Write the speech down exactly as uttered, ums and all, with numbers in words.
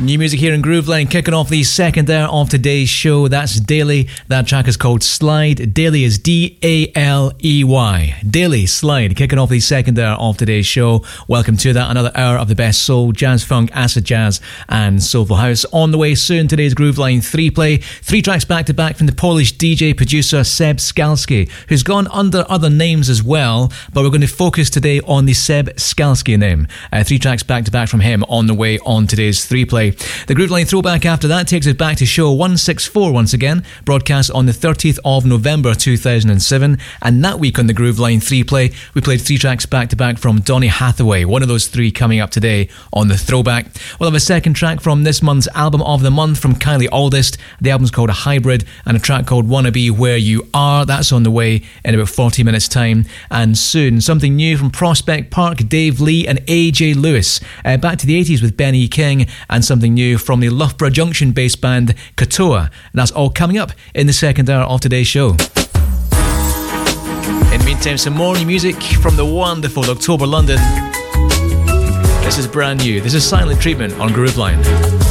New music here in Grooveline, kicking off the second hour of today's show. That's Daily. That track is called Slide. Daily is D A L E Y. Daily Slide, kicking off the second hour of today's show. Welcome to that. Another hour of the best soul, jazz, funk, acid jazz, and soulful house. On the way soon, today's Grooveline three play. Three tracks back to back from the Polish D J producer Seb Skalski, who's gone under other names as well, but we're going to focus today on the Seb Skalski name. Uh, three tracks back to back from him on the way on today's three play. The Grooveline throwback after that takes us back to show one sixty-four once again, broadcast on the thirtieth of November two thousand seven, and that week on the Grooveline three play we played three tracks back to back from Donny Hathaway, one of those three coming up today on the throwback. We'll have a second track from this month's album of the month from Kylie Aldist. The album's called Hybrid, and a track called Wanna Be Where You Are. That's on the way in about forty minutes time. And soon something new from Prospect Park, Dave Lee and A J Lewis, uh, back to the eighties with Ben E. King, and something new from the Loughborough Junction based band Katoa. And that's all coming up in the second hour of today's show. In the meantime, some more new music from the wonderful October London. This is brand new. This is Silent Treatment on Grooveline.